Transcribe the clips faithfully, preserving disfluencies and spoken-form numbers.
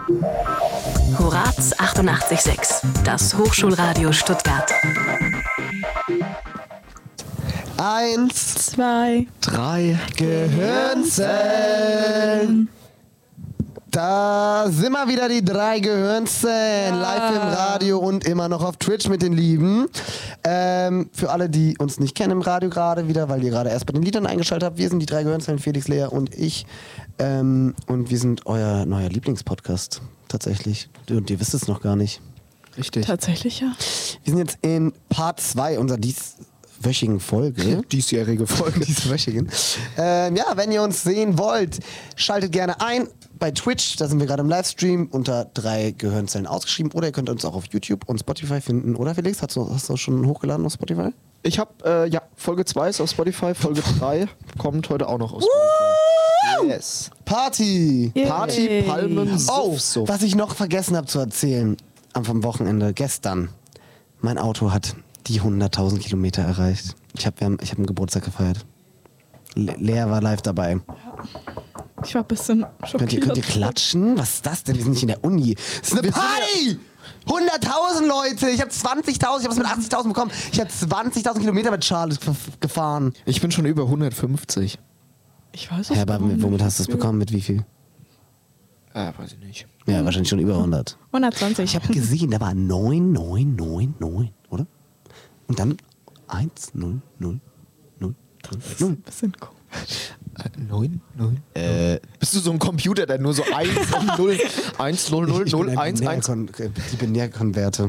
Horaz achtundachtzig Komma sechs, das Hochschulradio Stuttgart. Eins, zwei, drei, Gehirnzellen. Da sind wir wieder, die drei Gehirnzellen, live im Radio und immer noch auf Twitch mit den Lieben. Ähm, für alle, die uns nicht kennen im Radio gerade wieder, weil ihr gerade erst bei den Liedern eingeschaltet habt, wir sind die drei Gehirnzellen, Felix, Lea und ich. Ähm, und wir sind euer neuer Lieblingspodcast, tatsächlich. Und ihr wisst es noch gar nicht. Richtig. Tatsächlich, ja. Wir sind jetzt in Part zwei unserer dieswöchigen Folge. Diesjährige Folge. Dieswöchigen. Ähm, ja, wenn ihr uns sehen wollt, schaltet gerne ein bei Twitch. Da sind wir gerade im Livestream unter drei Gehirnzellen ausgeschrieben. Oder ihr könnt uns auch auf YouTube und Spotify finden. Oder Felix, hast du, hast du schon hochgeladen auf Spotify? Ich hab, äh, ja, Folge zwei ist auf Spotify, Folge drei kommt heute auch noch aus Spotify. Yes. Party! Yay. Party, Palmen, Oh, Suff, Suff. was ich noch vergessen habe zu erzählen am vom Wochenende, gestern. Mein Auto hat die hunderttausend Kilometer erreicht. Ich habe ich hab einen Geburtstag gefeiert. Le Lea war live dabei. Ich war ein bisschen schockiert. Könnt ihr, könnt ihr klatschen? Was ist das denn? Wir sind nicht in der Uni. Das ist eine Party! hunderttausend Leute! Ich habe zwanzigtausend, ich habe es mit achtzigtausend bekommen. Ich habe zwanzigtausend Kilometer mit Charles gefahren. Ich bin schon über hundertfünfzig. Ich weiß es Ja, aber nicht. womit hast du es bekommen? Mit wie viel? Äh, weiß ich nicht. Ja, wahrscheinlich schon über hundert. hundertzwanzig. Ich habe gesehen, da war neun neun neun neun, oder? Und dann eins null null null null. Bisschen cool. Äh, neun, neun. Äh, bist du so ein Computer, der nur so eins und null, eins, null, null, null, eins, eins. Die Binärkonverte.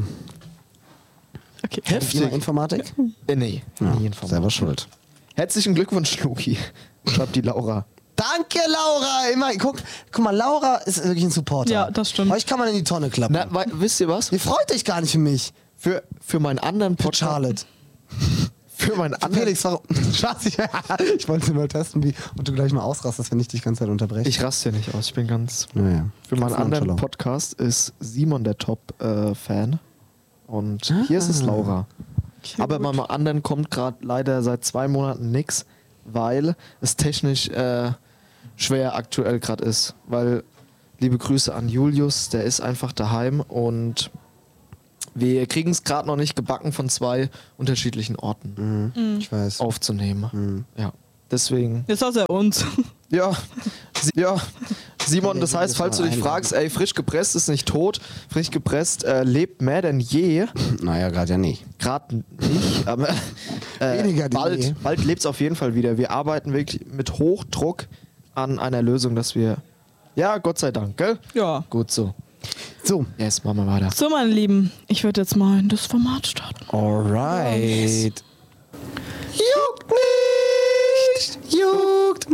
Okay. Heftig. Informatik? Äh, nee, Ja, nie Informatik. selber schuld. Herzlichen Glückwunsch, Luki. Schreibt die Laura. Danke, Laura! Immer, guck, guck mal, Laura ist wirklich ein Supporter. Ja, das stimmt. Euch kann man in die Tonne klappen. Na, wei- wisst ihr was? Ihr freut euch gar nicht für mich. Für, für meinen anderen Für Podcast. Charlotte. Für meinen anderen. Felix, warum? Spaß, ich, ich wollte mal testen, wie und du gleich mal ausrastest, wenn ich dich die ganze Zeit unterbreche. Ich raste ja nicht aus, ich bin ganz. Naja. Für meinen Ganz anderen nonchalant. Podcast ist Simon der Top-Fan. Und hier ist es Laura. Okay, Aber gut. bei meinem anderen kommt gerade leider seit zwei Monaten nichts, weil es technisch äh, schwer aktuell gerade ist. Weil, liebe Grüße an Julius, der ist einfach daheim und wir kriegen es gerade noch nicht gebacken, von zwei unterschiedlichen Orten Mhm. Ich weiß. aufzunehmen. Mhm. Ja, deswegen. Jetzt hast er uns. Ja, Si- ja. Simon, das Ja, heißt, das falls du mal dich einladen. fragst, ey, frisch gepresst ist nicht tot, frisch gepresst äh, lebt mehr denn je. Naja, gerade ja nicht. Gerade nicht, aber äh, Weniger denn je. bald, bald lebt es auf jeden Fall wieder. Wir arbeiten wirklich mit Hochdruck an einer Lösung, dass wir, ja, Gott sei Dank, gell? Ja. Gut so. So. Yes, machen wir weiter. So, meine Lieben, ich würde jetzt mal in das Format starten. Alright. Juckt nicht, juckt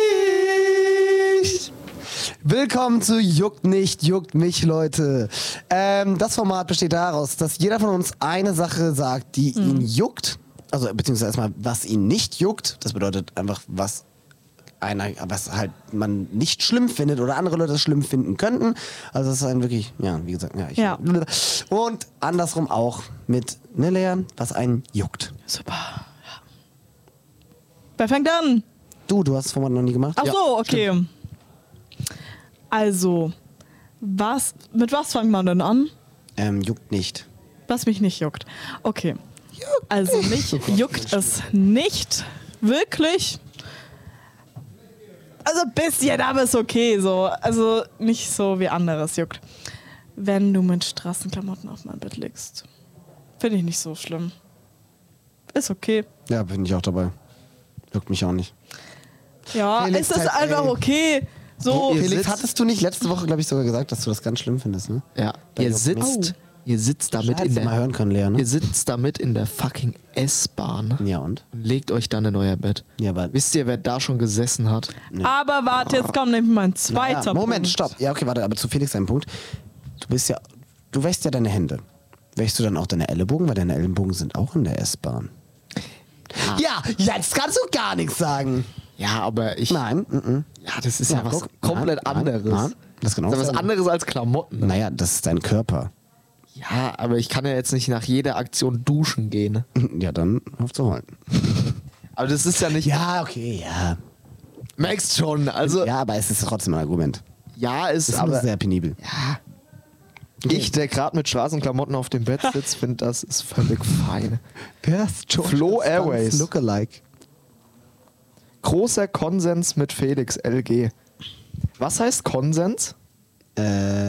mich. Willkommen zu Juckt nicht, juckt mich, Leute. Ähm, das Format besteht daraus, dass jeder von uns eine Sache sagt, die ihn juckt. Also beziehungsweise erstmal, was ihn nicht juckt. Das bedeutet einfach, was einer, was halt man nicht schlimm findet oder andere Leute schlimm finden könnten. Also das ist ein wirklich, ja, wie gesagt, ja. Ich, Ja. Und andersrum auch mit, ne Lea, was einen juckt. Super. Ja. Wer fängt an? Du, du hast das Format noch nie gemacht? Ach so, okay. Also, was, mit was fängt man denn an? Ähm, juckt nicht. Was mich nicht juckt. Okay. Also mich juckt es nicht wirklich. Also ein bisschen, aber ist okay so. Also nicht so wie anderes juckt. Wenn du mit Straßenklamotten auf meinem Bett liegst. Finde ich nicht so schlimm. Ist okay. Ja, bin ich auch dabei. Juckt mich auch nicht. Ja, Felix, es ist halt, einfach ey. okay. So, Ihr Felix, sitzt- hattest du nicht letzte Woche, glaube ich, sogar gesagt, dass du das ganz schlimm findest, ne? Ja, Bei ihr Juckt sitzt, nicht. ihr sitzt damit Schade, in dass wir mal der, hören können, Lea, ne? ihr sitzt damit in der fucking S-Bahn Ja, und? und legt euch dann in euer Bett. Ja, aber... Wisst ihr, wer da schon gesessen hat? aber warte, jetzt kommt nämlich mein zweiter ja, Moment, Punkt. stopp. Ja, okay, warte, aber zu Felix ein Punkt. Du bist ja... Du wäschst ja deine Hände. Wäschst du dann auch deine Ellenbogen? Weil deine Ellenbogen sind auch in der S-Bahn. Ja, jetzt kannst du gar nichts sagen. Ja, aber ich. Nein, mm Ja, das ist ja, Ja, was guck. komplett Nein, anderes. nein, das ist genau das ist was dasselbe. anderes als Klamotten. Naja, das ist dein Körper. Ja, aber ich kann ja jetzt nicht nach jeder Aktion duschen gehen. Ja, dann auf zu holen. Aber das ist ja nicht. Ja, okay, ja. Merkst schon, also. Ja, Ja, aber es ist trotzdem ein Argument. Ja, ist, Das ist aber aber sehr penibel. ich, der gerade mit Straßenklamotten auf dem Bett sitzt, finde, das ist völlig fein. Wer ist George Flo Constance Airways. Lookalike. Großer Konsens mit Felix L G. Was heißt Konsens? Äh,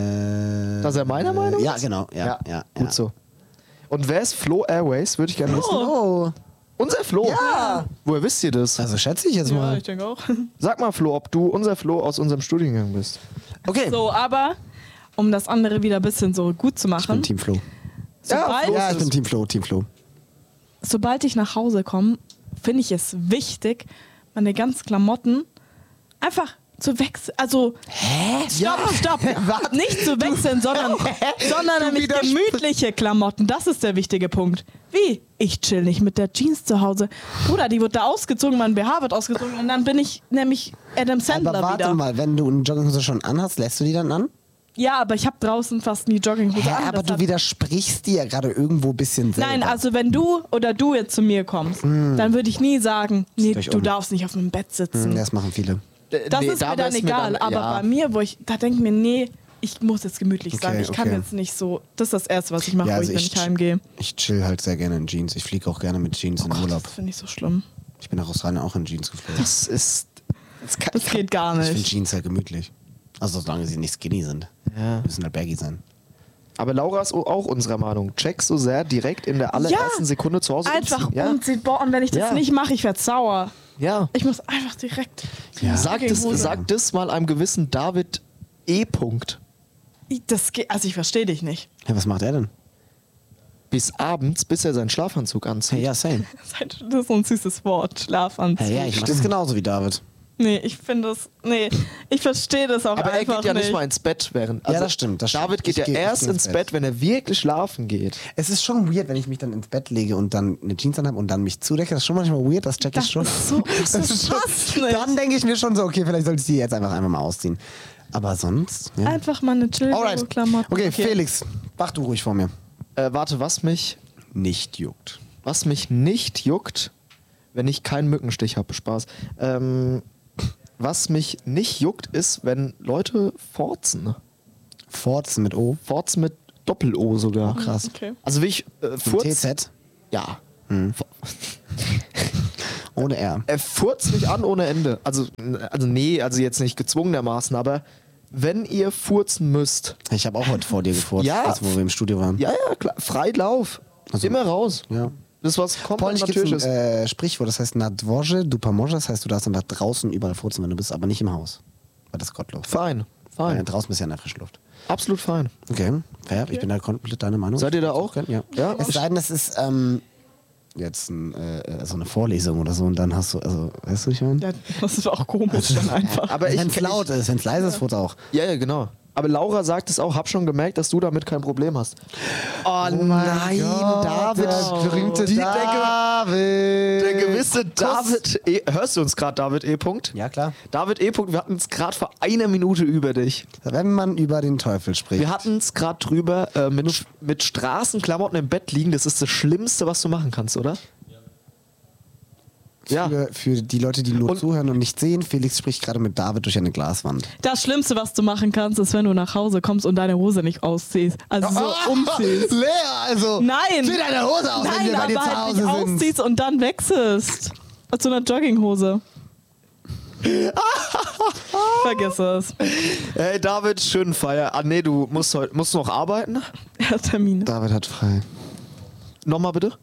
Dass er meiner Meinung ist? Ja, genau. Ja, ja, ja. Gut so. Und wer ist Flo Airways? Würde ich gerne wissen. Oh. Unser Flo? Ja. Woher wisst ihr das? Also schätze ich jetzt Ja, mal. ich denke auch. Sag mal, Flo, ob du unser Flo aus unserem Studiengang bist. Okay. So, aber um das andere wieder ein bisschen so gut zu Ich bin machen, Team Flo. sobald, Ja, ich bin Team Flo, Team Flo. sobald ich nach Hause komme, finde ich es wichtig, meine ganzen Klamotten einfach zu wechseln. Also, Hä? stopp, stopp. Warte. Nicht zu wechseln, sondern, sondern Du nämlich widerspr- gemütliche Klamotten. Das ist der wichtige Punkt. Wie? Ich chill nicht mit der Jeans zu Hause. Bruder, die wird da ausgezogen, mein B H wird ausgezogen und dann bin ich nämlich Adam Sandler Aber warte wieder. mal, wenn du eine Jogginghose schon anhast, lässt du die dann an? Ja, aber ich habe draußen fast nie Jogginghose Ja, an. aber Das du hat- widersprichst dir ja gerade irgendwo ein bisschen selber. Nein, also wenn du oder du jetzt zu mir kommst, dann würde ich nie sagen, nee, euch du um. darfst nicht auf dem Bett sitzen. Hm, das machen viele. Das Nee, ist da mir dann wär's egal, dann- aber ja. bei mir, wo ich, da denke ich mir, nee, ich muss jetzt gemütlich Okay, sein. Ich kann okay. jetzt nicht so, das ist das Erste, was ich mache, Ja, wo also ich, wenn ich- ich heimgehe. Ich chill halt sehr gerne in Jeans. Ich fliege auch gerne mit Jeans in den Urlaub. Das finde ich so schlimm. Ich bin nach Australien auch in Jeans geflogen. Das ist. Das kann, Das geht gar Ich finde nicht. Jeans halt gemütlich. Also solange sie nicht skinny sind. Ja. Müssen halt baggy sein. Aber Laura ist auch unserer Meinung. Check so sehr direkt in der allerersten Sekunde zu Hause Einfach umziehen. Ja. umziehen. Boah, und wenn ich das Ja. nicht mache, ich werde sauer. ja. Ich muss einfach direkt. Ja. Sag, das, Jogginghose. sag das mal einem gewissen David E. Punkt. Das geht, also ich verstehe dich nicht. Ja, was macht er denn? Bis abends, bis er seinen Schlafanzug anzieht. Hey, ja, same. Das ist so ein süßes Wort, Schlafanzug. Hey, ja, ich mach das genauso wie David. Nee, ich finde das, nee, ich verstehe das auch Aber er einfach geht ja nicht nicht. mal ins Bett während. Also Ja, das stimmt, das stimmt. David geht Ich ja geh- ich erst geh ins ins Bett, Bett. wenn er wirklich schlafen geht. Es ist schon weird, wenn ich mich dann ins Bett lege und dann eine Jeans anhabe und dann mich zudecke. Das ist schon manchmal weird, das check ich Das schon. ist so, das ist schon- passt nicht. Dann denke ich mir schon so, okay, vielleicht sollte ich die jetzt einfach einmal mal ausziehen. Aber sonst, ja. Einfach mal eine Alright. Chill-Klamotten. Okay, Felix, wach du ruhig vor mir. Äh, warte, was mich, Nicht juckt. was mich nicht juckt, wenn ich keinen Mückenstich habe, Spaß. Ähm, was mich nicht juckt, ist, wenn Leute forzen. Forzen mit O. Forzen mit Doppel-O sogar. Krass. Okay. Also wie ich äh, Mit furz, T Z ja. ohne R. Er furzt mich an ohne Ende. Also, also nee, also jetzt nicht gezwungenermaßen, aber wenn ihr furzen müsst, Ich habe auch heute vor dir gefurzt, Ja. als wo wir im Studio waren. ja, ja, klar, frei Lauf. Also- Immer raus. Ja. Das, was kommt, Polnisch gibt natürlich es ist. ein äh, Sprichwort, das heißt na dworze, du pomoże, das heißt, du darfst einfach draußen überall furzen, wenn du bist, aber nicht im Haus. Weil das ist gottlos. Fein, Weil fein. draußen bist du ja in der frischen Luft. Absolut fein. Okay, fair, ich bin da komplett deiner Meinung. Seid ihr da auch? Ja. Ja? Es sei denn, es ist ähm, jetzt ein, äh, so eine Vorlesung oder so und dann hast du, also, weißt du, ich meine? Ja, das ist auch komisch dann einfach. Aber ich, Wenn es laut ist, wenn es leise ist, furzt auch. Ja, ja, genau. Aber Laura sagt es auch, hab schon gemerkt, dass du damit kein Problem hast. Oh, nein, David. der berühmte Die- David. Der gewisse David E. Hörst du uns gerade, David E. Punkt? Ja, klar. David E. Punkt, wir hatten es gerade vor einer Minute über dich. Wenn man über den Teufel spricht. Wir hatten es gerade drüber, äh, mit, mit Straßenklamotten im Bett liegen, das ist das Schlimmste, was du machen kannst, oder? Ja. Für, für die Leute, die nur Und- zuhören und nicht sehen, Felix spricht gerade mit David durch eine Glaswand. Das Schlimmste, was du machen kannst, ist, wenn du nach Hause kommst und deine Hose nicht ausziehst. Also so umziehst. Leer, also. Nein! Zieh deine Hose aus, wenn Nein, wir bei aber dir zu halt Hause nicht sind. ausziehst und dann wechselst. Zu einer Jogginghose. Vergiss es. Hey David, schönen Feier. Ah nee, du musst heute musst du noch arbeiten? Er hat Termine. David hat frei. Nochmal bitte.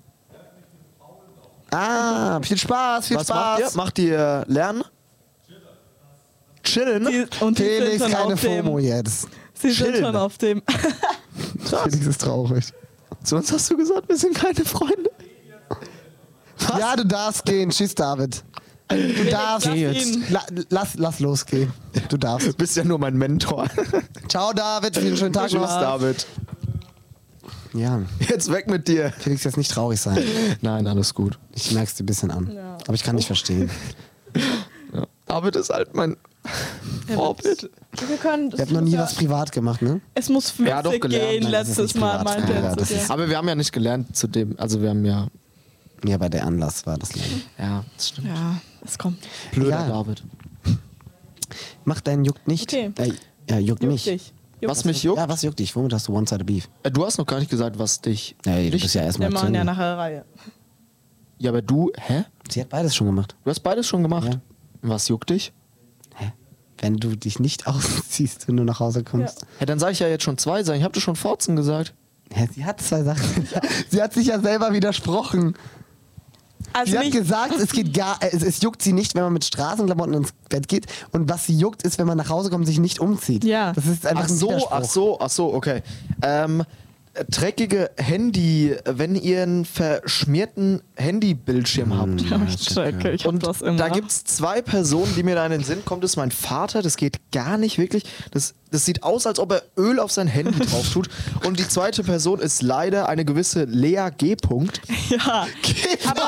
Ah, viel Spaß, viel Was Spaß. macht ihr? Macht ihr Lernen? Chillen? Die, und die Felix, sind schon keine auf FOMO dem. jetzt. Sie sind Chillen. schon auf dem. Felix ist traurig. Sonst hast du gesagt, wir sind keine Freunde. Ja, du darfst gehen. Tschüss, David. Du darfst. lass ihn. La, lass, lass losgehen. Du darfst. Du bist ja nur mein Mentor. Ciao, David. Vielen schönen Tag Tschüss, noch. David. Ja, Jetzt weg mit dir. Felix, jetzt nicht traurig sein. Nein, alles gut. Ich merk's dir ein bisschen an. Ja. Aber ich kann nicht verstehen. Ja. David ist halt mein Vorbild. Wir können. Ihr habt noch nie was privat gemacht, ne? Es muss flüssig Ja, doch gelernt. gehen. Nein, das ist Letztes nicht Mal privat. meinte Ja, er das zu dir. ist- Aber wir haben ja nicht gelernt zu dem. Also wir haben ja. Ja, bei der Anlass war das leider. Ja, das stimmt. Ja, es kommt. Blöder Ja. David. Mach deinen Juckt nicht. Okay. Ey, Ja, juckt, Juckt mich. dich. Juckt Was mich juckt? Ja, was juckt dich? Womit hast du One-Sided Beef? Äh, Du hast noch gar nicht gesagt, was dich. Ja, du nicht- bist ja Wir erstmal machen ja drin. nachher Reihe. Ja, aber du, hä? Sie hat beides schon gemacht. Du hast beides schon gemacht. Ja. Was juckt dich? Hä? Wenn du dich nicht ausziehst, wenn du nach Hause kommst. Ja, dann sage ich ja jetzt schon zwei Sachen. Ich habe dir schon Forzen gesagt. Ja, sie hat zwei Sachen. Sie hat sich ja selber widersprochen. Also Sie hat mich, gesagt, es geht gar, es, es juckt sie nicht, wenn man mit Straßenklamotten ins Bett geht. Und was sie juckt, ist, wenn man nach Hause kommt und sich nicht umzieht. Ja. Das ist einfach Ach ein so, Widerspruch. ach so, ach so, okay. Ähm, äh, dreckige Handy, wenn ihr einen verschmierten Handybildschirm habt. ja, ich checke, ich hab Und das immer. da gibt es zwei Personen, die mir da in den Sinn kommen. Das ist mein Vater, das geht gar nicht wirklich. Das, das sieht aus, als ob er Öl auf sein Handy drauf tut. Und die zweite Person ist leider eine gewisse Lea G. -Punkt. Ja. Aber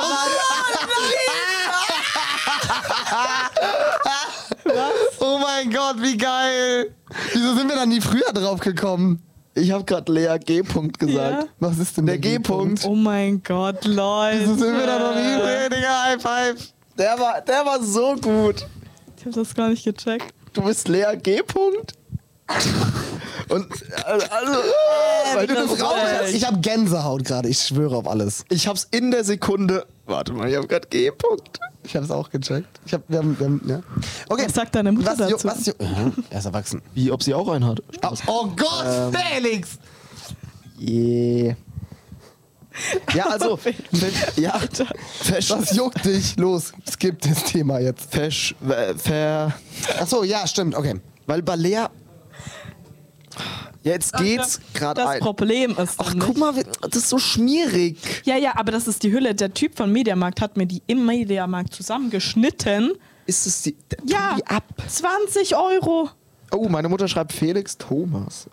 Oh mein Gott, wie geil! Wieso sind wir da nie früher drauf gekommen? Ich habe gerade Lea G. -Punkt gesagt. Ja. Was ist denn Der G-Punkt. Oh mein Gott, Leute. Wieso sind wir da noch nie früher, Digga? High five! Der war, der war so gut. Ich hab das gar nicht gecheckt. Du bist Lea G. -Punkt. Und also, also weil du das das ist raus echt. hast. Ich hab Gänsehaut gerade, ich schwöre auf alles. Ich hab's in der Sekunde. Warte mal, ich hab grad G. -Punkt. Ich hab's auch gecheckt. Ich hab, wir haben, wir haben, ja. Okay. Was sagt deine Mutter was, ju- dazu? Was, ju- Aha, er ist erwachsen. Wie, ob sie auch einen hat? Oh, oh Gott, Felix! Yeah. Ja, also, ver, ja, versch, Was juckt dich? Los, skip das Thema jetzt. versch, ver, ver, Achso, ja, stimmt, okay. weil bei Lea, jetzt geht's gerade Das ein. Problem ist Ach, nämlich- guck mal, wie- das ist so schmierig. Ja, ja, aber das ist die Hülle. Der Typ von Mediamarkt hat mir die im Mediamarkt zusammengeschnitten. Ist es die, tu Ja, die ab. zwanzig Euro. Oh, meine Mutter schreibt Felix Thomas.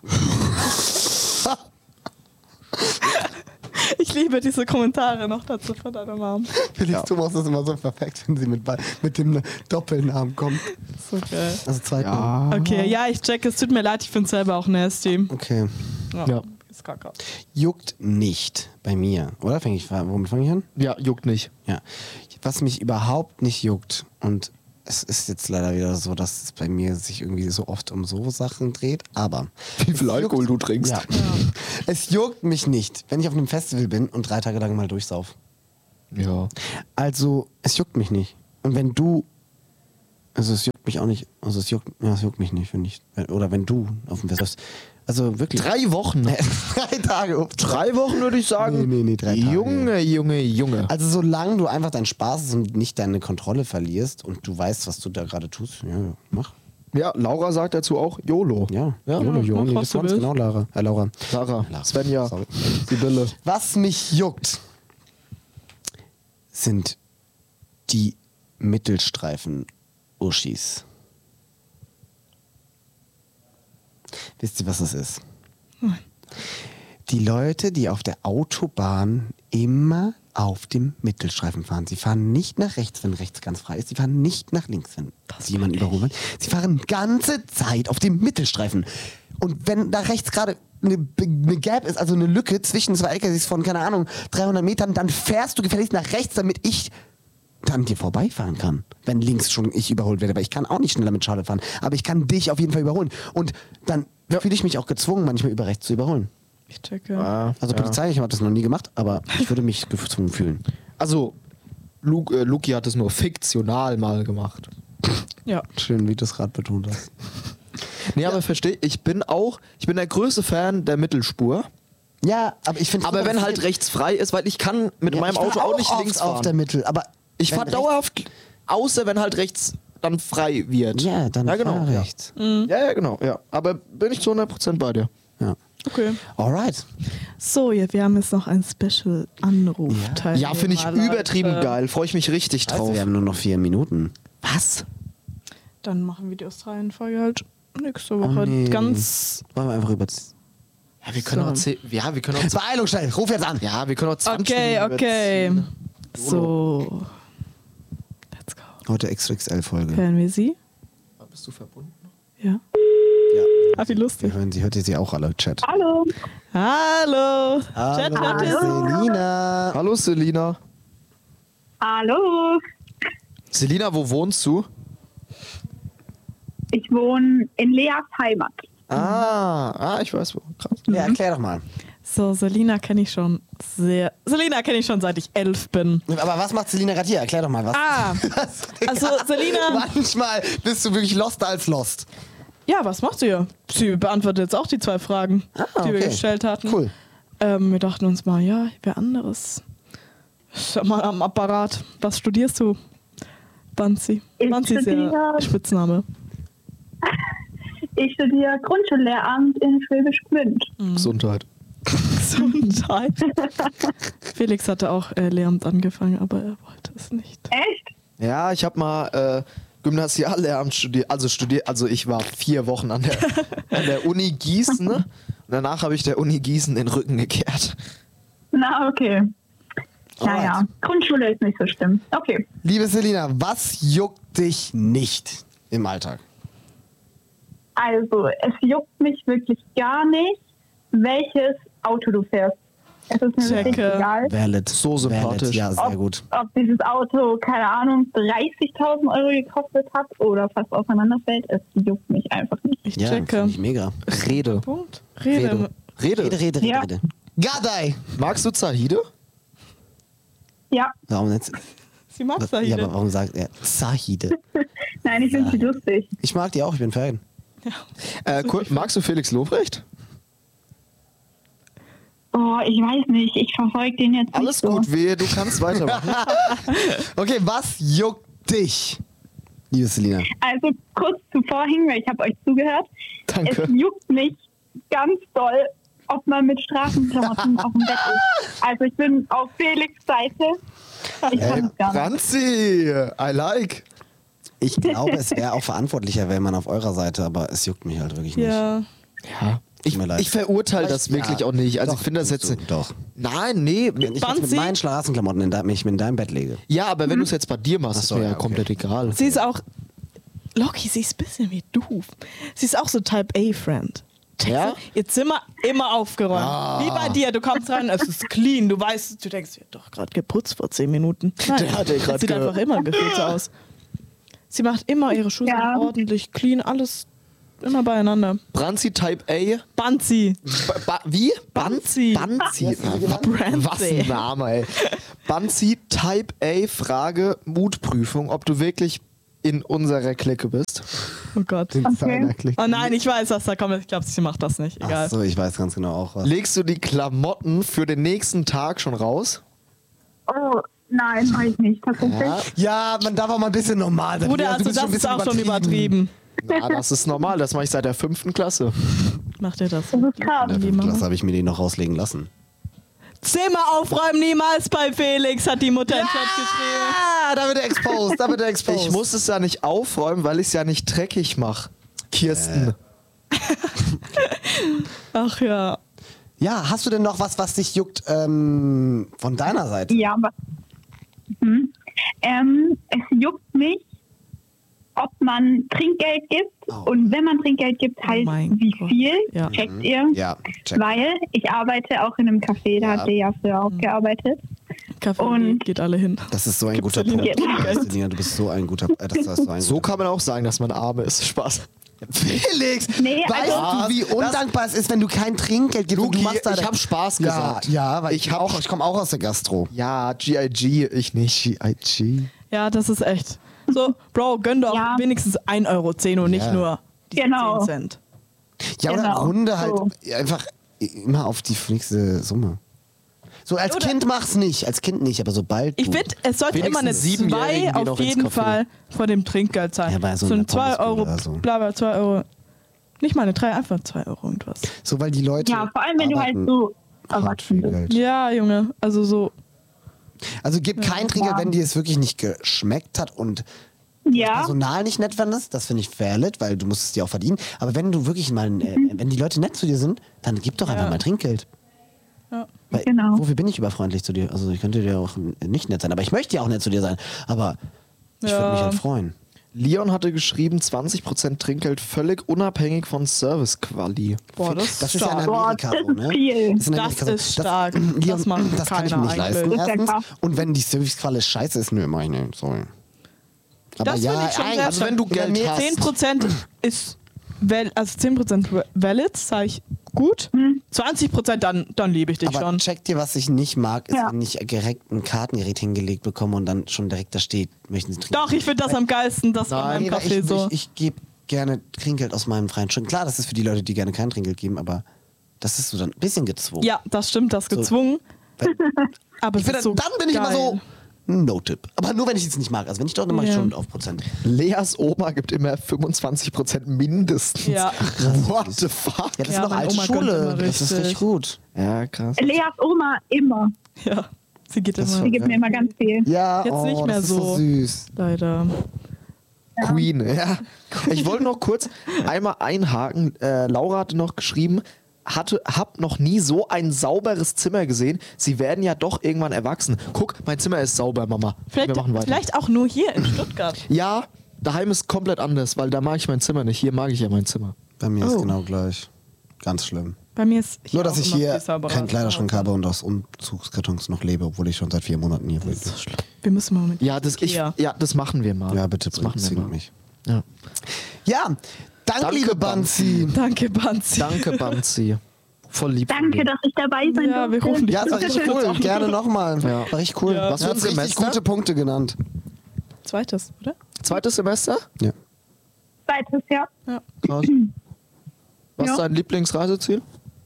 Ich liebe diese Kommentare noch dazu von deiner Mom. Felix Ja. Thomas ist immer so perfekt, wenn sie mit, Be- mit dem Doppelnamen kommt. So geil. Also Zweitnamen. Okay, ja, ich check. Es tut mir leid, ich finde selber auch nasty. Okay. Ja. Ja. Ist kacke. Juckt nicht bei mir, oder? Fäng ich, womit fange ich an? Ja, juckt nicht. Ja. Was mich überhaupt nicht juckt, und es ist jetzt leider wieder so, dass es bei mir sich irgendwie so oft um so Sachen dreht, aber. Wie viel Alkohol du trinkst. Ja. Es juckt mich nicht, wenn ich auf einem Festival bin und drei Tage lang mal durchsauf. Ja. Also, es juckt mich nicht. Und wenn du. Also, es juckt mich auch nicht. Also, es juckt, ja, es juckt mich nicht, wenn ich. Oder wenn du auf dem Festival bist. Also, wirklich. Drei Wochen. drei Tage. Ups. Drei Wochen würde ich sagen. Nee, nee, nee, drei Tage. Junge, Junge, Junge. Also, solange du einfach deinen Spaß hast und nicht deine Kontrolle verlierst und du weißt, was du da gerade tust, ja, ja, mach. Ja, Laura sagt dazu auch YOLO. Ja, Ja, Jolo, Jolo, mach, nee, was das du war's, willst. genau, Lara. Äh, Laura. Sarah, Lara. Svenja, Sorry. Sibylle. Was mich juckt, sind die Mittelstreifen-Uschis. Wisst ihr, was das ist? Die Leute, die auf der Autobahn immer auf dem Mittelstreifen fahren. Sie fahren nicht nach rechts, wenn rechts ganz frei ist. Sie fahren nicht nach links, wenn sie jemanden überholen wollen. Sie fahren ganze Zeit auf dem Mittelstreifen. Und wenn da rechts gerade eine, eine Gap ist, also eine Lücke zwischen zwei L K Ws von, keine Ahnung, dreihundert Metern, dann fährst du gefälligst nach rechts, damit ich dann dir vorbeifahren kann. Wenn links schon ich überholt werde. Weil ich kann auch nicht schneller mit Schale fahren. Aber ich kann dich auf jeden Fall überholen. Und dann fühle ich mich auch gezwungen, manchmal über rechts zu überholen. Ich checke. Ah, Also ja. Polizei, ich habe das noch nie gemacht, aber ich würde mich gezwungen fühlen. Also, Luke, äh, Luki hat es nur fiktional mal gemacht. Ja. Schön, wie du es gerade betont hast. Nee, aber verstehe, ich bin auch, ich bin der größte Fan der Mittelspur. Ja, aber ich finde. Aber wenn halt rechts frei ist, weil ich kann mit meinem Auto auch nicht links auf fahren. der Mitte, aber Ich wenn fahre rechts- dauerhaft, außer wenn halt rechts dann frei wird. Ja, dann ja, genau, fahr ja. rechts. Mhm. Ja, ja, genau, ja. Aber bin ich zu hundert Prozent bei dir. Ja. Okay. Alright. So, ja, wir haben jetzt noch einen Special-Anruf. Ja. Ja, finde ich übertrieben geil. Freue ich mich richtig Also, drauf. wir haben nur noch vier Minuten. Was? Dann machen wir die Australien-Folge halt nächste Woche. Oh, nee. Ganz. Wollen wir einfach über. Ja, wir können So. auch zehn, ja, wir können auch Beeilung schnell, ruf jetzt an. ja, wir können auch zwanzig Okay, Minuten okay. überziehen. So. Let's go. Heute X X L-Folge. Hören wir sie? Bist du verbunden? Ja. Ja. Ah, wie Wir lustig. hören sie, hört ihr sie auch alle, Chat. Hallo. Hallo. Chat, Hallo, hört ihr sie? Selina. Hallo Selina. Hallo. Selina, wo wohnst du? Ich wohne in Leas Heimat. Ah, ah, ich weiß wo. Krass. Ja, erklär doch mal. So, Selina kenne ich schon sehr. Selina kenne ich schon seit ich elf bin. Aber was macht Selina gerade hier? Erklär doch mal was. Ah, also Selina. Manchmal bist du wirklich lost als lost. Ja, was macht sie hier? Sie beantwortet jetzt auch die zwei Fragen, Ah, die wir okay. gestellt hatten. Cool. Ähm, wir dachten uns mal, ja, wer anderes. Schau mal am Apparat. Was studierst du, Banzi? Ich Banzi ist ja studiere- Spitzname. Ich studiere Grundschullehramt in Schwäbisch Gmünd. Gesundheit. Gesundheit. Felix hatte auch äh, Lehramt angefangen, aber er wollte es nicht. Echt? Ja, ich habe mal äh, Gymnasiallehramt studiert. Also studiert, also ich war vier Wochen an der, an der Uni Gießen. Ne? Und danach habe ich der Uni Gießen den Rücken gekehrt. Na, okay. Naja, Alright. Grundschule ist nicht so schlimm. Okay. Liebe Selina, was juckt dich nicht im Alltag? Also, es juckt mich wirklich gar nicht, welches Auto du fährst. Es ist mir Checke. wirklich egal. Valid. So sympathisch. Valid. Ja, sehr Ob, gut. ob dieses Auto, keine Ahnung, dreißigtausend Euro gekostet hat oder fast auseinanderfällt, es juckt mich einfach nicht. Ich Ja, checke. finde ich mega. Rede. Punkt. Rede. Rede. Rede. Rede, rede, rede, Ja. rede. Gadai! Magst du Zahide? Ja, Warum jetzt? Sie mag Ja, Zahide. aber warum sagt er Zahide? nein, ich finde sie lustig. Ich mag die auch, ich bin Fan. Äh, cool. Magst du Felix Lobrecht? Oh, ich weiß nicht, ich verfolge den jetzt Alles nicht so. gut, wehe, du kannst weitermachen. Okay, was juckt dich, liebe Selina? Also kurz zu vorhin, weil ich habe euch zugehört. Danke. Es juckt mich ganz doll, ob man mit Straßenklamotten auf dem Bett ist. Also ich bin auf Felix Seite. Ich kann es gar nicht. Franzi, I like. Ich glaube, es wäre auch verantwortlicher, wäre man auf eurer Seite, aber es juckt mich halt wirklich nicht. Ja. Ja. Ich, Tut mir leid. ich verurteile das wirklich Ja, auch nicht. Also doch, ich finde das tust jetzt. du, doch. Nein, nee. Wenn ich jetzt Banzi? mit meinen Straßenklamotten in, dein, mich in dein Bett lege. Ja, aber wenn du es jetzt bei dir machst, Ach so, ist mir ja, ja, okay. komplett egal. Sie ist auch. Loki, sie ist ein bisschen wie du. Sie ist auch so Type A-Friend. Ja? Ihr Zimmer immer aufgeräumt. Wie bei dir, du kommst rein, es ist clean. Du weißt, du denkst, sie hat doch gerade geputzt vor zehn Minuten. Nein, Der hat ja das grad sieht ge- einfach immer gefühlt so aus. Sie macht immer ihre Schuhe Ja. ordentlich, clean, alles immer beieinander. Franzi Type A. Banzi. Ba ba wie? Banzi. Banzi. Branzi. Was ein Name, ey. Banzi Type A Frage Mutprüfung, ob du wirklich in unserer Clique bist. Oh Gott. Okay. Oh nein, ich weiß, was da kommt. Ich glaube, sie macht das nicht. Egal. Achso, ich weiß ganz genau auch was. Legst du die Klamotten für den nächsten Tag schon raus? Oh, nein, mach ich nicht, tatsächlich. Ja. Ja, man darf auch mal ein bisschen normal sein. Bruder, Ja, du also bist das schon ein ist bisschen auch schon übertrieben. Na, das ist normal. Das mache ich seit der fünften Klasse. Macht ihr das? Das ist krass. In der Die fünften Mama. Klasse habe ich mir die noch rauslegen lassen. Zimmer aufräumen niemals bei Felix, hat die Mutter im Chat geschrieben. Ah, da wird er exposed, da wird er exposed. Ich muss es ja nicht aufräumen, weil ich es ja nicht dreckig mache. Kirsten. Ach ja. Ja, hast du denn noch was, was dich juckt ähm, von deiner Seite? Ja, aber mhm. ähm, es juckt mich, ob man Trinkgeld gibt Oh. und wenn man Trinkgeld gibt, Oh halt mein wie Gott. viel, Ja. checkt ihr? Ja, check. Weil ich arbeite auch in einem Café, da Ja. hat der ja früher auch gearbeitet. Kaffee Und- geht alle hin. Das ist so ein guter Selina Punkt. Trinkgeld? Selina, du bist so ein guter äh, das, das ist so, ein So guter kann man auch sagen, dass man arm ist. Spaß. Felix, Nee, weißt also- du, wie undankbar es ist, wenn du kein Trinkgeld gibst? und Luki, du machst da ich hab Spaß ja, gesagt. Ja, weil ich, Ich hab- auch, ich komme auch aus der Gastro. Ja, G I G, ich nicht. G I G. Ja, das ist echt. So, Bro, gönn doch Ja. wenigstens ein Euro zehn und nicht Ja. nur die Genau. zehn Cent. Ja, oder Genau, runde halt so. einfach immer auf die nächste Summe. So, als Oder- Kind mach's nicht, als Kind nicht, aber sobald Ich du... finde, es sollte Wenigstens immer eine Siebenjährigen zwei gehen auf auch ins jeden Café. Fall vor dem Trinkgeld sein. Ja, bei so so einer ein zwei Pommesbude Euro, oder so. bla bla, zwei Euro. Nicht mal eine drei, einfach zwei Euro irgendwas. So, weil die Leute Ja, vor allem wenn du halt arbeiten so hart erwachsen viel bist. Geld. Ja, Junge, also so. Also gib kein Trinkgeld, wenn dir es wirklich nicht geschmeckt hat und Ja, Personal nicht nett fandest, das finde ich valid, weil du musst es dir auch verdienen. Aber wenn du wirklich mal, äh, Mhm. wenn die Leute nett zu dir sind, dann gib doch einfach Ja. mal Trinkgeld. Ja. Weil, Genau. Wofür bin ich überfreundlich zu dir? Also ich könnte dir auch nicht nett sein, aber ich möchte ja auch nett zu dir sein. Aber ich würde Ja. mich halt freuen. Leon hatte geschrieben, zwanzig Prozent Trinkgeld völlig unabhängig von Service-Quali. Boah, das, Das ist ist ja in stark. Amerika Boah, das so, ist ne? viel. in Das Amerika so. ist stark. Leon, Das macht das kann ich mir keiner nicht leisten. eigentlich. Das ist ja Erstens. krass. Und wenn die Servicequalität scheiße ist, nö, mach ich nicht. Sorry. Aber Das ja, finde ich schon ein- sehr also stark. wenn du Geld Ja, hast. zehn Prozent ist, val- also zehn Prozent valid, sage ich gut. zwanzig Prozent, dann, dann liebe ich dich Aber schon. check dir, was ich nicht mag, ist, Ja. wenn ich direkt ein Kartengerät hingelegt bekomme und dann schon direkt da steht, möchten Sie trinken? Doch, ich finde das am geilsten, das bei meinem Nee, weil Kaffee ich, so. ich, ich gebe gerne Trinkgeld aus meinem freien Stück. Klar, das ist für die Leute, die gerne kein Trinkgeld geben, aber das ist so dann ein bisschen gezwungen. Ja, das stimmt, das gezwungen. Weil- Aber Ich es finde, ist so dann bin ich immer so, geil. No-Tipp. Aber nur, wenn ich es nicht mag. Also wenn ich dort, dann mache ich Ja. schon auf Prozent. Leas Oma gibt immer fünfundzwanzig Prozent mindestens. Ja. What the fuck? Ja, das Ja, ist noch meine alte Oma gönnt Schule. immer Das ist richtig. richtig gut. Ja, krass. Leas Oma immer. Ja, sie geht Das immer. Die gibt mir immer ganz viel. Ja, Jetzt oh, nicht mehr das ist so. so süß. Leider. Queen, ja. Ich wollte noch kurz einmal einhaken. Äh, Laura hatte noch geschrieben, hatte, hab noch nie so ein sauberes Zimmer gesehen. Sie werden ja doch irgendwann erwachsen. Guck, mein Zimmer ist sauber, Mama. Vielleicht, Wir machen weiter. vielleicht auch nur hier in Stuttgart. Ja, daheim ist komplett anders, weil da mag ich mein Zimmer nicht. Hier mag ich ja mein Zimmer. Bei mir ist Oh. genau gleich. Ganz schlimm. Bei mir ist hier Nur, dass auch ich immer hier viel sauberer keinen als Kleiderschrank zu Hause. habe und aus Umzugskartons noch lebe, obwohl ich schon seit vier Monaten hier wohne. Wir müssen mal mit Ja, das, ich, Ikea. ja, das machen wir mal. Ja, bitte, das machen wir zwingt mal. mich. Ja. Ja, danke, Danke, liebe Banzi. Danke, Banzi. Danke, Banzi. Voll lieb. von Danke, dir. dass ich dabei sein Ja, wir durfte. rufen dich Ja, das war richtig cool. Gerne nochmal. Ja. War richtig cool. Ja. Was Du für ein hast richtig Semester? gute Punkte genannt. Zweites, oder? Zweites Semester? Ja. Zweites Jahr. Ja. Krass. Was Ja. ist dein Lieblingsreiseziel?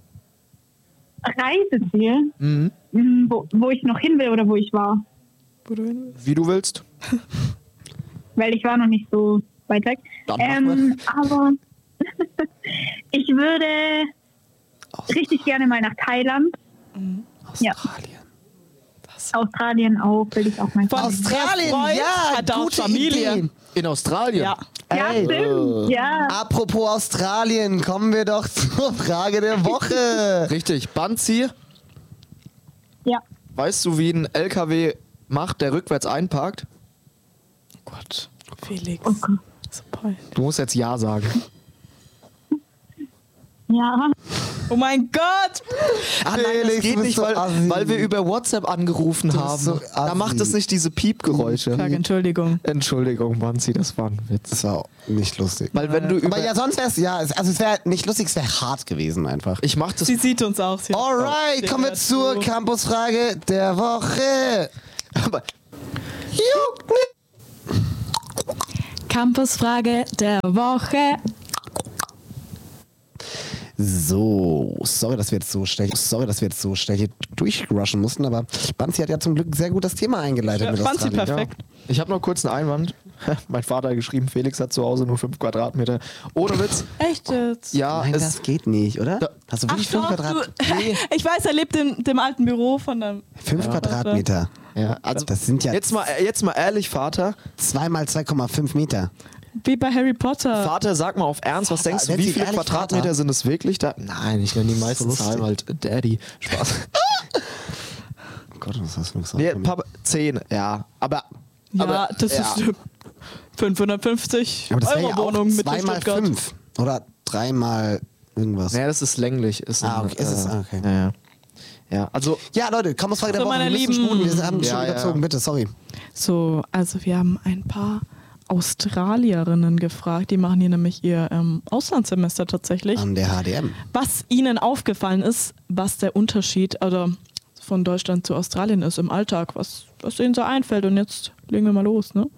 Reiseziel, Mhm. hm, wo, wo ich noch hin will oder wo ich war. Wo du hin willst. Wie du willst. Weil ich war noch nicht so weit weg. Dann mach Ähm, aber ich würde richtig gerne mal nach Thailand. Ja. Australien. Australien auch, will ich auch mal Von- fahren. Australien, Der Freund ja, hat auch gute Familie. Idee. In Australien? Ja. Ja, Ey, stimmt. Ja. apropos Australien, kommen wir doch zur Frage der Woche. Richtig. Banzi, Ja. weißt du, wie ein L K W macht, der rückwärts einparkt? Oh Gott. Felix. Oh Gott. So peinlich. Du musst jetzt Ja sagen. Ja. Oh mein Gott! Ah nein, Felix, das geht du bist nicht, so weil, assi. weil wir über WhatsApp angerufen bist haben. so da assi. macht es nicht diese Piepgeräusche. Sag Entschuldigung. Entschuldigung, Banzi, das war ein Witz. Das war auch nicht lustig. Weil wenn du über... Aber ja, sonst wäre es, ja, es- also es wäre nicht lustig, es wäre hart gewesen einfach. Ich mach das... Sie sieht uns auch. Sie Alright, Sie kommen wir hört zur zu. Campusfrage der Woche. Aber Juckt nicht. Campusfrage der Woche. So, sorry, dass wir jetzt so schnell, sorry, dass wir jetzt so schnell hier durchrushen mussten, aber Banzi hat ja zum Glück sehr gut das Thema eingeleitet Ja, mit Banzi Australien. perfekt. ich habe noch kurz einen Einwand. Mein Vater hat geschrieben, Felix hat zu Hause nur fünf Quadratmeter. Ohne Witz. Echt jetzt? Ja, Nein, es, das geht nicht, oder? Da- Hast du Ach wirklich fünf doch, Quadrat? du, ich weiß, er lebt in dem alten Büro von der... Fünf Quadratmeter. ja, also Das sind ja jetzt mal, jetzt mal ehrlich, Vater. zwei mal zwei Komma fünf Meter. Wie bei Harry Potter. Vater, sag mal auf Ernst, was Vater, denkst du, nennt wie ihn viele ehrlich Quadratmeter Vater. sind es wirklich da? Nein, ich nenne die meisten lustig. Zahlen halt Daddy. Spaß. Oh Gott, was hast du gesagt? Nee, Papa, zehn, ja. Aber, ja, aber das ja. ist eine fünfhundertfünfzig aber das wäre Euro ja auch Wohnung mit zwei mal Stuttgart. fünf oder drei mal irgendwas. Naja, das ist länglich. Ist Ah, ein, okay, ist es? Ah, okay. Ja, ja. Ja, also, Ja, Leute, Campusfrage der So, Woche. meine Wir müssen Lieben. sputen, wir haben Ja, schon ja. überzogen, bitte, sorry. So, also wir haben ein paar Australierinnen gefragt, die machen hier nämlich ihr ähm, Auslandssemester tatsächlich. An der H D M. Was ihnen aufgefallen ist, was der Unterschied oder von Deutschland zu Australien ist im Alltag, was, was ihnen so einfällt. Und jetzt legen wir mal los, ne?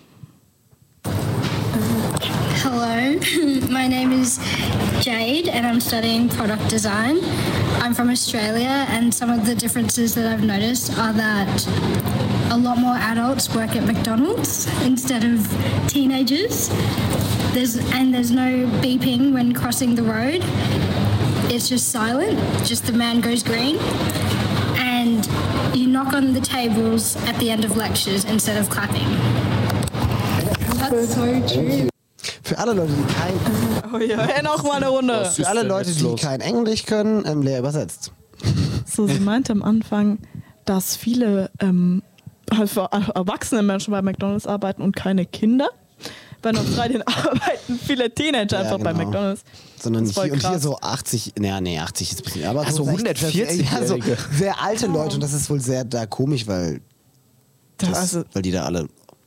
Hello, my name is Jade and I'm studying product design. I'm from Australia and some of the differences that I've noticed are that a lot more adults work at McDonald's instead of teenagers. There's and there's no beeping when crossing the road. It's just silent, just the man goes green. And you knock on the tables at the end of lectures instead of clapping. That's so true. Für alle Leute, die kein, Oh ja, hey, noch mal eine Runde. für alle denn Leute, jetzt die los? kein Englisch können, ähm, leer übersetzt. So, sie meinte am Anfang, dass viele ähm, also erwachsene Menschen bei McDonald's arbeiten und keine Kinder. Weil in Australien arbeiten viele Teenager einfach bei genau. McDonald's. Sondern Das ist voll hier, und hier krass. so achtzig, naja, nee, achtzig ist ein bisschen, aber Also so hundertvierzig-Jährige. Ja, so sehr alte Leute und das ist wohl sehr da komisch, weil, Das, das, also, weil die da alle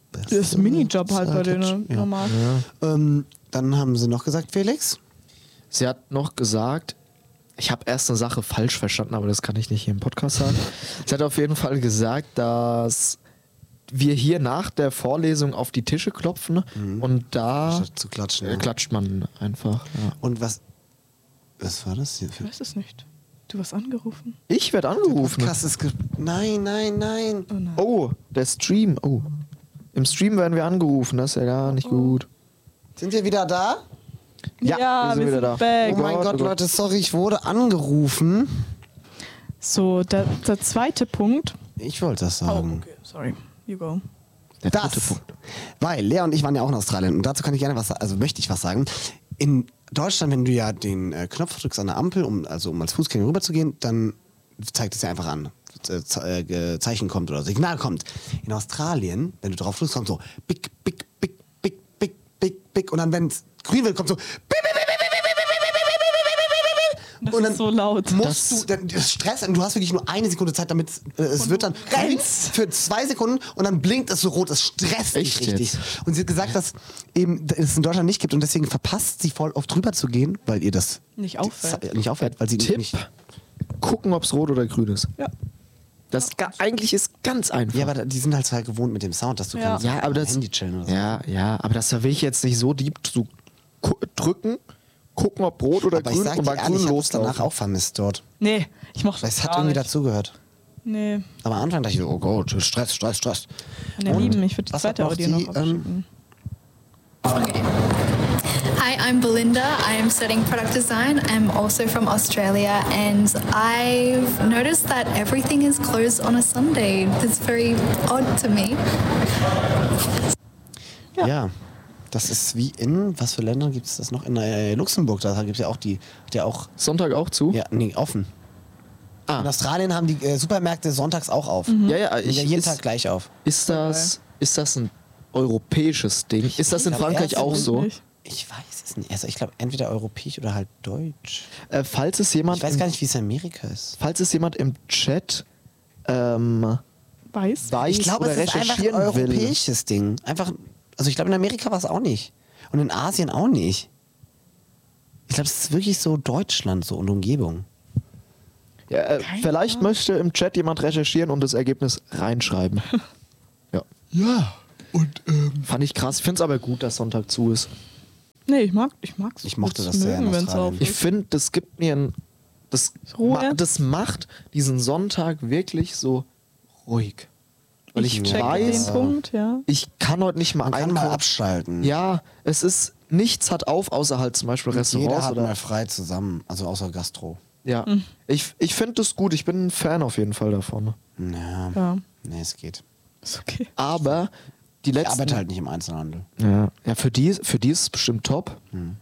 Das ist ein Minijob halt bei denen, Ja. normal. Ähm, dann haben sie noch gesagt, Felix. Sie hat noch gesagt, ich habe erst eine Sache falsch verstanden, aber das kann ich nicht hier im Podcast sagen. Sie hat auf jeden Fall gesagt, dass wir hier nach der Vorlesung auf die Tische klopfen und da Statt zu klatschen. äh, ja. klatscht man einfach. Ja. Und was. Was war das hier? Ich weiß es nicht. Du wirst angerufen. Ich werde angerufen. Podcast ist ge nein, nein, nein. Oh nein. Oh, der Stream. Oh. Im Stream werden wir angerufen, das ist ja gar nicht gut. Sind wir wieder da? Ja, wir sind wieder da. back. Oh mein Gott, Gott, oh Gott. Leute, sorry, ich wurde angerufen. So, der, der zweite Punkt. Ich wollte das Oh, sagen. okay, sorry. You go. Der dritte Das, Punkt. weil Lea und ich waren ja auch in Australien und dazu kann ich gerne was sagen, also möchte ich was sagen. In Deutschland, wenn du ja den äh, Knopf drückst an der Ampel, um, also um als Fußgänger rüberzugehen, dann zeigt es ja einfach an. Äh, Ze äh, Zeichen kommt oder Signal kommt. In Australien, wenn du drauf drückst, kommt so big, big, big, big, big, big, big und dann, wenn es grün wird, kommt so bip, bip, bip, bip, bip, bip, Das und dann ist so laut. musst Das- du, dann, das Stress, und du hast wirklich nur eine Sekunde Zeit, damit äh, es wird dann grün für zwei Sekunden und dann blinkt es so rot, es stresst dich Echt richtig. jetzt? Und sie hat gesagt, dass eben es in Deutschland nicht gibt und deswegen verpasst sie voll oft drüber zu gehen, weil ihr das Nicht auffällt. die- nicht auffällt, weil sie Tipp, nicht. gucken, ob es rot oder grün ist. Ja. Das ga- eigentlich ist ganz einfach. Ja, aber da- die sind halt halt gewohnt mit dem Sound, dass du Ja. kannst Ja, aber am das, Handy chillen oder so. ja, ja, aber das will ich jetzt nicht so deep zu gu- drücken, gucken, ob rot oder Aber ich grün sag und dir bei ehrlich, grün ich habe es danach loslaufen. auch vermisst dort. Nee, ich mochte Weil es hat gar irgendwie nicht. dazugehört. Nee. Aber am Anfang dachte ich so, oh Gott, Stress, Stress, Stress. Meine Und Lieben, ich würde die was zweite hat noch Audio die, noch ähm, abschicken. Hi, I'm Belinda. I'm studying product design. I'm also from Australia, and I've noticed that everything is closed on a Sunday. That's very odd to me. Ja. Das ist wie in, was für Länder gibt es das noch? In äh, Luxemburg, da gibt es ja auch die, der auch, Sonntag auch zu? ja, nee, offen. Ah. In Australien haben die äh, Supermärkte sonntags auch auf. Ja, ja, Die ich, sind ja jeden ist, Tag gleich auf. ist, das, ist das ein europäisches Ding? Ist das in glaube, Frankreich erst auch so? Nicht. Ich weiß es nicht. Also ich glaube, entweder europäisch oder halt deutsch. Äh, falls es jemand, Ich weiß im, gar nicht, wie es in Amerika ist. falls es jemand im Chat ähm, Weiß. weiß Ich glaube, oder es ist einfach ein recherchieren will. europäisches Ding. Einfach, also ich glaube, in Amerika war es auch nicht. Und in Asien auch nicht. Ich glaube, es ist wirklich so Deutschland so und Umgebung. Ja, äh, vielleicht möchte im Chat jemand recherchieren und das Ergebnis reinschreiben. Ja. Ja. Und ähm, Fand ich krass. Ich finde es aber gut, dass Sonntag zu ist. Nee, ich mag ich mag's. Ich mochte Würd's das sehr in mögen, wenn's Australien. auf Ich ist. finde, das gibt mir ein. Das, Ruhe. ma das macht diesen Sonntag wirklich so ruhig. Weil ich, Ich check weiß, den Punkt, ja. ich kann heute nicht mal man kann mal einkaufen. abschalten. Ja, es ist. Nichts hat auf, außer halt zum Beispiel Jeder Restaurants hat oder. mal frei zusammen, also außer Gastro. Ja. Ich, ich finde das gut. Ich bin ein Fan auf jeden Fall davon. Ja. Ja. Nee, es geht. Ist okay. Aber die Ich letzten. arbeite halt nicht im Einzelhandel. Ja, ja für, die, für die ist es bestimmt top.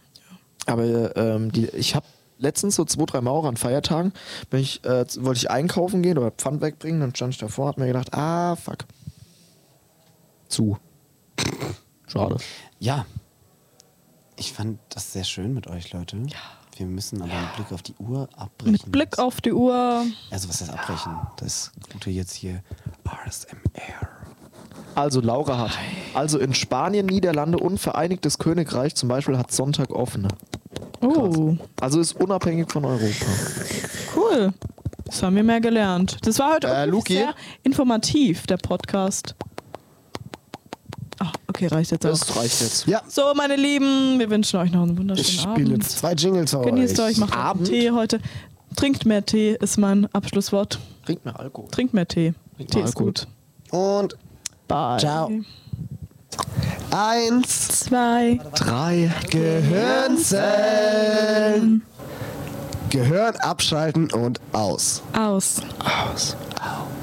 Aber ähm, die, ich habe letztens so zwei, drei Mal auch an Feiertagen, bin ich, äh, wollte ich einkaufen gehen oder Pfand wegbringen, dann stand ich davor, hab mir gedacht, ah, fuck. Zu. Schade. Ja. Ich fand das sehr schön mit euch, Leute. Ja. Wir müssen aber mit Blick auf die Uhr abbrechen. Mit Blick auf die Uhr. Also was heißt abbrechen? Das Gute jetzt hier A S M R. Also Laura hat. Also in Spanien, Niederlande und Vereinigtes Königreich zum Beispiel hat Sonntag offen. Oh, Also ist unabhängig von Europa. cool. Das haben wir mehr gelernt. Das war heute Äh, wirklich Luki? sehr informativ, der Podcast. Ah, okay, reicht jetzt auch. Das reicht jetzt. Ja. So, meine Lieben, wir wünschen euch noch einen Ich wunderschönen spiele Abend. jetzt zwei Jingles für Genießt euch. euch, macht einen Tee heute. Trinkt mehr Tee, ist mein Abschlusswort. Trinkt mehr Alkohol. Trinkt mehr Tee. Trinkt Tee mehr ist Alkohol. gut. Und Bye. Ciao. eins, Zwei. Drei. Gehirnzellen. Gehirn abschalten und aus. Aus. Aus. Au.